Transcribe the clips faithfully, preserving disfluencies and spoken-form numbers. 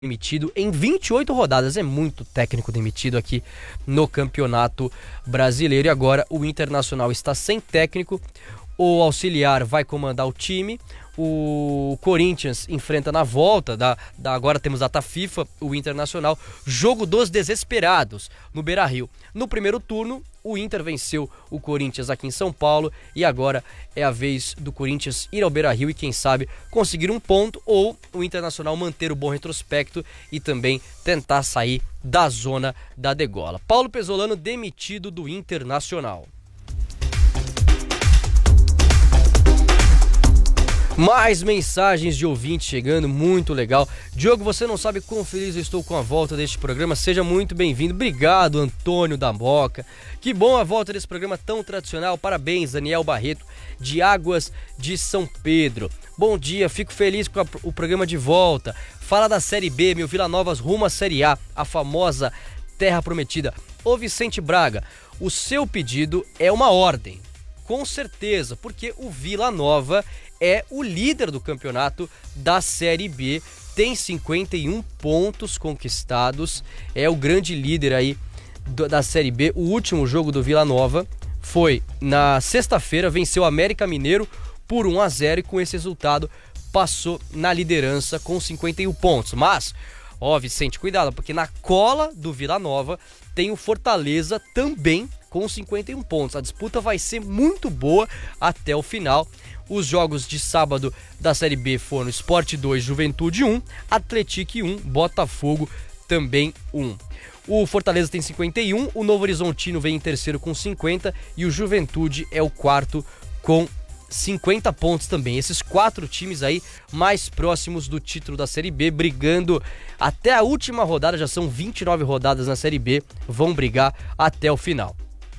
demitido em vinte e oito rodadas, é muito técnico demitido aqui no Campeonato Brasileiro. E agora o Internacional está sem técnico, o auxiliar vai comandar o time, o Corinthians enfrenta na volta, da, da, agora temos data FIFA, o Internacional, jogo dos desesperados no Beira-Rio. No primeiro turno, o Inter venceu o Corinthians aqui em São Paulo e agora é a vez do Corinthians ir ao Beira-Rio e quem sabe conseguir um ponto ou o Internacional manter o bom retrospecto e também tentar sair da zona da degola. Paulo Pezzolano demitido do Internacional. Mais mensagens de ouvintes chegando, muito legal. Diogo, você não sabe quão feliz eu estou com a volta deste programa, seja muito bem-vindo. Obrigado, Antônio da Moca. Que bom a volta desse programa tão tradicional. Parabéns, Daniel Barreto, de Águas de São Pedro. Bom dia, fico feliz com a, o programa de volta. Fala da Série B, meu Vila Novas rumo à Série A, a famosa Terra Prometida. Ô Vicente Braga, o seu pedido é uma ordem, com certeza, porque o Vila Nova é o líder do campeonato da Série B, tem cinquenta e um pontos conquistados, é o grande líder aí do, da Série B. O último jogo do Vila Nova foi na sexta-feira, venceu o América Mineiro por um a zero e com esse resultado passou na liderança com cinquenta e um pontos. Mas, ó Vicente, cuidado, porque na cola do Vila Nova tem o Fortaleza também com cinquenta e um pontos. A disputa vai ser muito boa até o final. Os jogos de sábado da Série B foram Sport dois, Juventude um, Atlético um, Botafogo também um. O Fortaleza tem cinquenta e um, o Novo Horizontino vem em terceiro com cinquenta e o Juventude é o quarto com cinquenta pontos também. Esses quatro times aí mais próximos do título da Série B, brigando até a última rodada, já são vinte e nove rodadas na Série B, vão brigar até o final.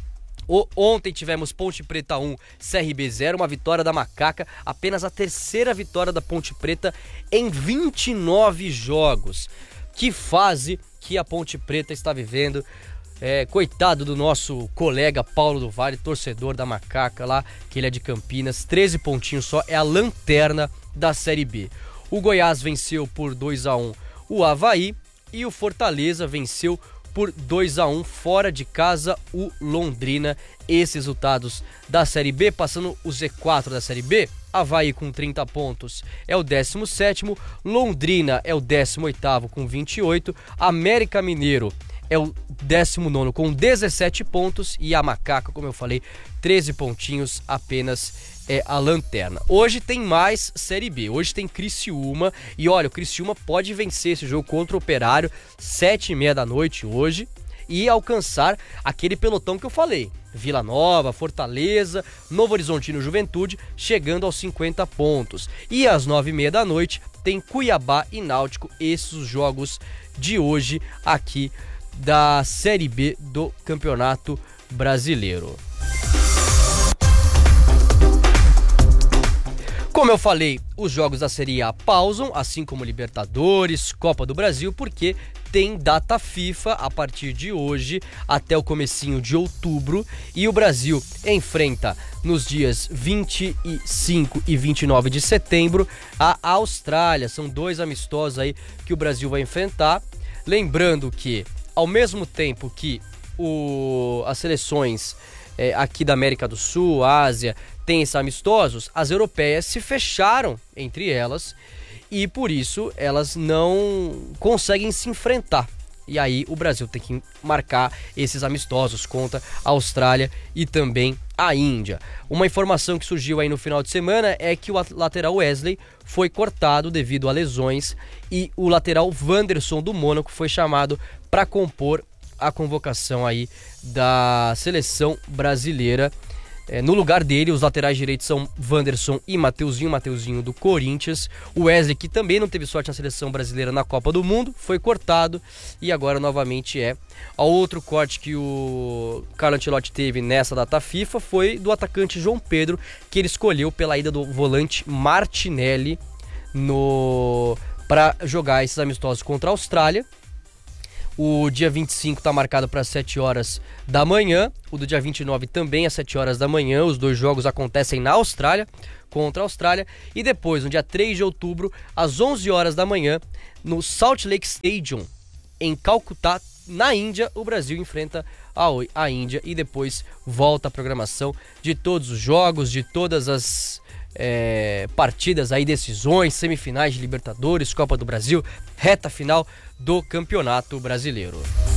O, ontem tivemos Ponte Preta um, C R B zero, uma vitória da Macaca, apenas a terceira vitória da Ponte Preta em vinte e nove jogos. Que fase que a Ponte Preta está vivendo. É, coitado do nosso colega Paulo do Vale, torcedor da Macaca lá, que ele é de Campinas, treze pontinhos só, é a lanterna da Série B. O Goiás venceu por dois a um o Avaí e o Fortaleza venceu por dois a um fora de casa o Londrina. Esses resultados da Série B, passando o Z quatro da Série B, Avaí com trinta pontos é o décimo sétimo, Londrina é o décimo oitavo com vinte e oito, América Mineiro é o décimo nono com dezessete pontos e a Macaca, como eu falei, treze pontinhos apenas é a lanterna. Hoje tem mais Série B, hoje tem Criciúma e olha, o Criciúma pode vencer esse jogo contra o Operário, sete e meia da noite hoje e alcançar aquele pelotão que eu falei, Vila Nova, Fortaleza, Novo Horizontino e Juventude, chegando aos cinquenta pontos. E às nove e meia da noite tem Cuiabá e Náutico, esses os jogos de hoje aqui da Série B do Campeonato Brasileiro. Como eu falei, os jogos da Série A pausam, assim como Libertadores, Copa do Brasil, porque tem data FIFA a partir de hoje até o comecinho de outubro e o Brasil enfrenta nos dias vinte e cinco e vinte e nove de setembro a Austrália. São dois amistosos aí que o Brasil vai enfrentar. Lembrando que, ao mesmo tempo que o, as seleções é, aqui da América do Sul, Ásia, têm esses amistosos, as europeias se fecharam entre elas e por isso elas não conseguem se enfrentar. E aí o Brasil tem que marcar esses amistosos contra a Austrália e também a Índia. Uma informação que surgiu aí no final de semana é que o lateral Wesley foi cortado devido a lesões e o lateral Wanderson do Mônaco foi chamado para compor a convocação aí da seleção brasileira. É, no lugar dele, os laterais direitos são Wanderson e Mateuzinho, Mateuzinho do Corinthians. O Wesley, que também não teve sorte na seleção brasileira na Copa do Mundo, foi cortado e agora novamente é. O outro corte que o Carlo Ancelotti teve nessa data FIFA foi do atacante João Pedro, que ele escolheu pela ida do volante Martinelli no... para jogar esses amistosos contra a Austrália. O dia vinte e cinco está marcado para as sete horas da manhã. O do dia vinte e nove também às sete horas da manhã. Os dois jogos acontecem na Austrália, contra a Austrália. E depois, no dia três de outubro, às onze horas da manhã, no Salt Lake Stadium, em Calcutá, na Índia. O Brasil enfrenta a, a Índia e depois volta a programação de todos os jogos, de todas as é, partidas aí, decisões, semifinais de Libertadores, Copa do Brasil, reta final do Campeonato Brasileiro.